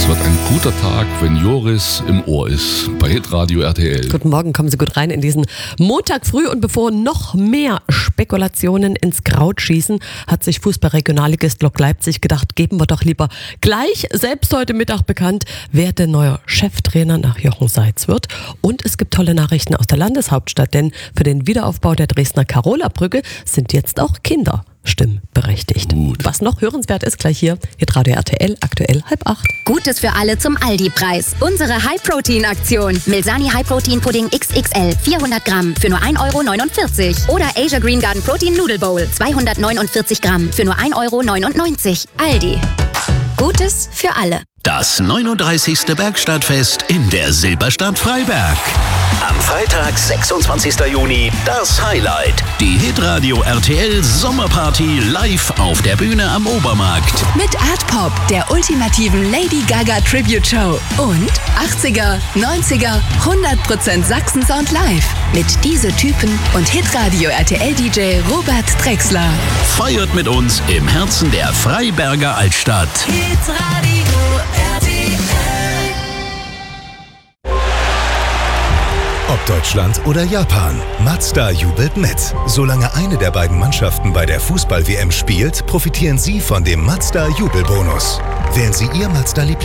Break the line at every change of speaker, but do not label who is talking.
Es wird ein guter Tag, wenn Joris im Ohr ist. Bei Hitradio RTL.
Guten Morgen, kommen Sie gut rein in diesen Montag früh. Und bevor noch mehr Spekulationen ins Kraut schießen, hat sich Fußball-Regionalligist Lok Leipzig gedacht, geben wir doch lieber gleich selbst heute Mittag bekannt, wer der neue Cheftrainer nach Jochen Seitz wird. Und es gibt tolle Nachrichten aus der Landeshauptstadt, denn für den Wiederaufbau der Dresdner Karola-Brücke sind jetzt auch Kinder stimmberechtigt.
Gut.
Was noch hörenswert ist, gleich hier, Hitradio RTL, aktuell 7:30.
Gutes für alle zum Aldi-Preis. Unsere High-Protein-Aktion. Milsani High-Protein-Pudding XXL 400 Gramm für nur 1,49 €. Oder Asia Green Garden Protein Noodle Bowl 249 Gramm für nur 1,99 €. Aldi. Gutes für alle.
Das 39. Bergstadtfest in der Silberstadt Freiberg. Am Freitag, 26. Juni, das Highlight. Die Hitradio RTL Sommerparty live auf der Bühne am Obermarkt.
Mit Art Pop, der ultimativen Lady Gaga Tribute Show. Und 80er, 90er, 100% Sachsen-Sound live. Mit Diese Typen und Hitradio RTL DJ Robert Drexler.
Feiert mit uns im Herzen der Freiberger Altstadt.
Hitradio RTL.
Ob Deutschland oder Japan, Mazda jubelt mit. Solange eine der beiden Mannschaften bei der Fußball-WM spielt, profitieren Sie von dem Mazda Jubelbonus. Wählen Sie Ihr Mazda-Lieblings